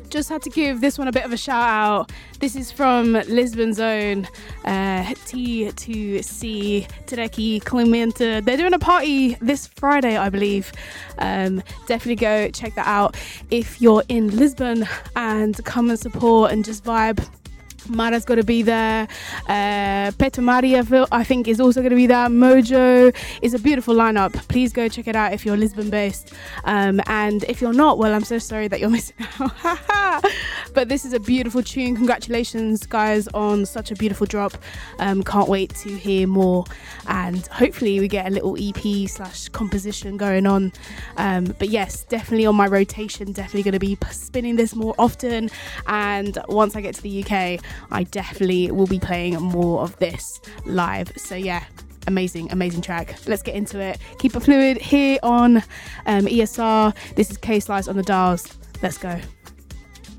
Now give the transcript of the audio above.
Just had to give this one a bit of a shout out. This is from Lisbon's own T2C Tereki Clemente. They're doing a party this Friday, I believe. Definitely go check that out if you're in Lisbon, and come and support and just vibe. Mara's got to be there. Peter Maria, I think, is also going to be there. Mojo is a beautiful lineup. Please go check it out if you're Lisbon based. And if you're not, well, I'm so sorry that you're missing out. But this is a beautiful tune. Congratulations, guys, on such a beautiful drop. Can't wait to hear more. And hopefully we get a little EP/composition going on. But yes, definitely on my rotation. Definitely going to be spinning this more often. And once I get to the UK, I definitely will be playing more of this live. So yeah, amazing track. Let's get into it. Keep it fluid here on ESR. This is K-Slice on the dials. Let's go.